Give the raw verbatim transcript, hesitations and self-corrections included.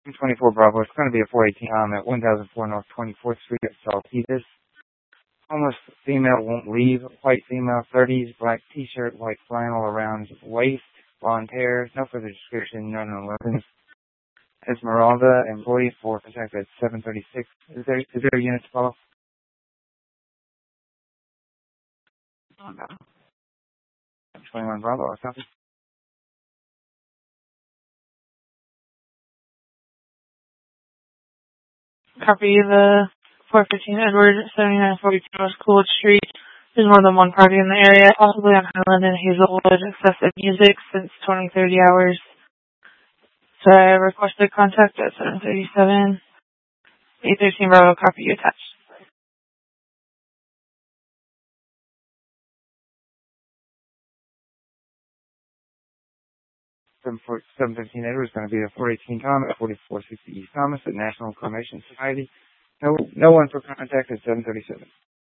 twenty-four Bravo. It's going to be a four eighteen um, at one thousand four North twenty-fourth Street at Saltitas. Homeless female won't leave. White female, thirties, black t-shirt, white flannel around waist, blonde hair. No further description, none on weapons. Esmeralda, employee for contact at seven thirty-six. Is there, is there a unit to follow? Oh, no. twenty-one Bravo, or something? Copy. The four fifteen Edward, seventy-nine forty-two West Coolidge Street. There's more than one party in the area, possibly on Highland and Hazelwood. Excessive music since twenty, thirty hours. So I requested contact at seven thirty-seven. eight thirteen Bravo, copy you attached. seven fifteen Edward is going to be a four eighteen Tom at forty-four sixty East Thomas at National Cremation Society. No, no one for contact at seven thirty-seven.